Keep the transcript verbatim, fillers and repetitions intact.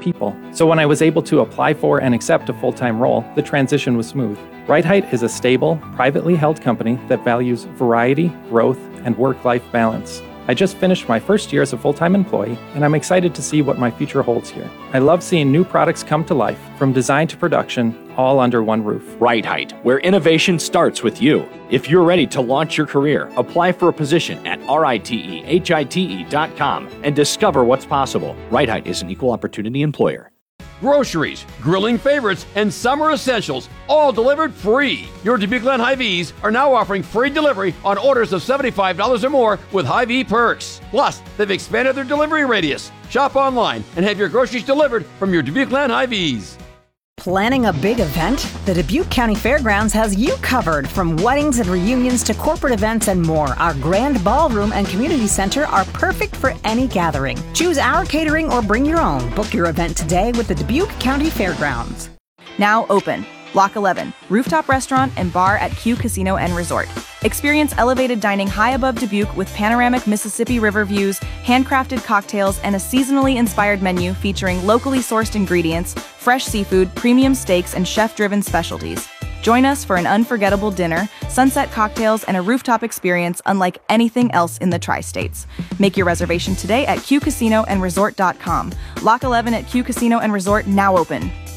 people. So when I was able to apply for and accept a full-time role, the transition was smooth. Right Height is a stable, privately held company that values variety, growth, and work-life balance. I just finished my first year as a full-time employee, and I'm excited to see what my future holds here. I love seeing new products come to life, from design to production, all under one roof. Right Height, where innovation starts with you. If you're ready to launch your career, apply for a position at R I T E H I T E dot com and discover what's possible. Right Height is an equal opportunity employer. Groceries, grilling favorites, and summer essentials, all delivered free. Your Dubuque Land Hy-Vees are now offering free delivery on orders of seventy-five dollars or more with Hy-Vee perks. Plus, they've expanded their delivery radius. Shop online and have your groceries delivered from your Dubuque Land Hy-Vees. Planning a big event? The Dubuque County Fairgrounds has you covered. From weddings and reunions to corporate events and more, our grand ballroom and community center are perfect for any gathering. Choose our catering or bring your own. Book your event today with the Dubuque County Fairgrounds. Now open. Block eleven, rooftop restaurant and bar at Q Casino and Resort. Experience elevated dining high above Dubuque with panoramic Mississippi River views, handcrafted cocktails, and a seasonally inspired menu featuring locally sourced ingredients, fresh seafood, premium steaks, and chef-driven specialties. Join us for an unforgettable dinner, sunset cocktails, and a rooftop experience unlike anything else in the Tri-States. Make your reservation today at Q Casino and Resort dot com. Lock eleven at Q Casino and Resort now open.